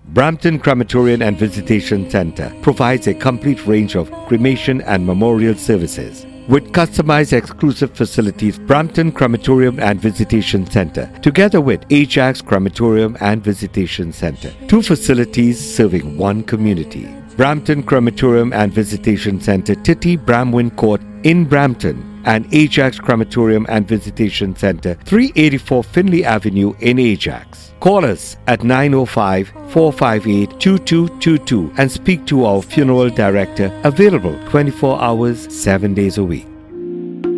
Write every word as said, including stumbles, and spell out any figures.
Brampton Crematorium and Visitation Center provides a complete range of cremation and memorial services. With customized exclusive facilities, Brampton Crematorium and Visitation Center, together with Ajax Crematorium and Visitation Center, two facilities serving one community. Brampton Crematorium and Visitation Center, Titty Bramwin Court in Brampton, and Ajax Crematorium and Visitation Center, three eighty-four Finley Avenue in Ajax. Call us at nine oh five, four five eight, two two two two and speak to our funeral director, available twenty-four hours, seven days a week.